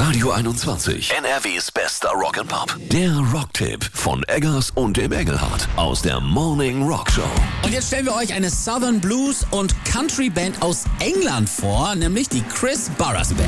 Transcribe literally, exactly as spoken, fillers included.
Radio einundzwanzig, N R Ws bester Rock'n'Pop. Der Rocktipp von Eggers und dem Engelhardt aus der Morning Rock Show. Und jetzt stellen wir euch eine Southern Blues und Country Band aus England vor, nämlich die Chris Barras Band.